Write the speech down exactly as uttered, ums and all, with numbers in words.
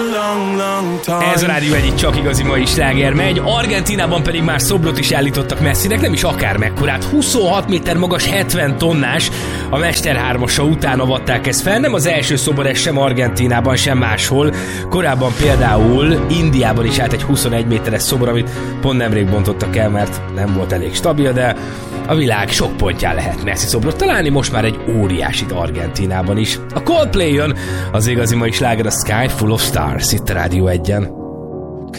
Ez a Rádió egyik csak igazi mai sláger megy. Argentínában pedig már szobrot is állítottak Messinek, nem is akár mekkorát. huszonhat méter magas, hetven tonnás. A Mester hármasa után avatták ezt fel. Nem az első szobor ez sem Argentínában, sem máshol. Korábban például Indiában is állt egy huszonegy méteres szobor, amit pont nemrég bontottak el, mert nem volt elég stabil, de a világ sok pontján lehet Messi szobrot találni, most már egy óriásit Argentínában is. A Coldplay jön, az igazi mai sláger a Sky Full of Stars itt a Rádió egyen.